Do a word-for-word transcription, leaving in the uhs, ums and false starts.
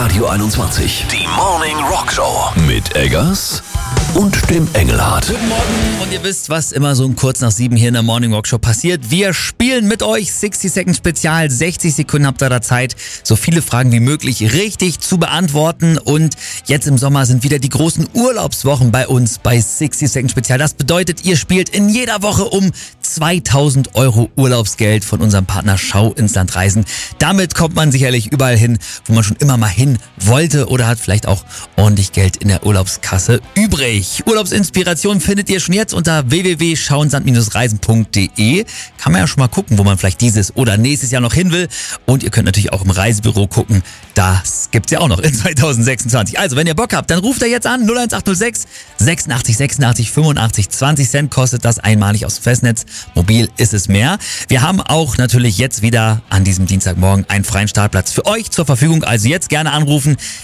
Radio einundzwanzig. Die Morning Rock Show mit Eggers und dem Engelhardt. Guten Morgen und ihr wisst, was immer so um kurz nach sieben hier in der Morning Rock Show passiert. Wir spielen mit euch sechzig Second Spezial. sechzig Sekunden habt ihr da Zeit, so viele Fragen wie möglich richtig zu beantworten. Und jetzt im Sommer sind wieder die großen Urlaubswochen bei uns bei sechzig Second Spezial. Das bedeutet, ihr spielt in jeder Woche um zweitausend Euro Urlaubsgeld von unserem Partner Schau ins Land Reisen. Damit kommt man sicherlich überall hin, wo man schon immer mal hin wollte oder hat vielleicht auch ordentlich Geld in der Urlaubskasse übrig. Urlaubsinspiration findet ihr schon jetzt unter w w w punkt schauinsland reisen punkt d e. Kann man ja schon mal gucken, wo man vielleicht dieses oder nächstes Jahr noch hin will. Und ihr könnt natürlich auch im Reisebüro gucken. Das gibt's ja auch noch in zweitausendsechsundzwanzig. Also, wenn ihr Bock habt, dann ruft er jetzt an. null eins acht null sechs sechsundachtzig sechsundachtzig fünfundachtzig. zwanzig Cent kostet das einmalig aufs Festnetz. Mobil ist es mehr. Wir haben auch natürlich jetzt wieder an diesem Dienstagmorgen einen freien Startplatz für euch zur Verfügung. Also jetzt gerne anrufen.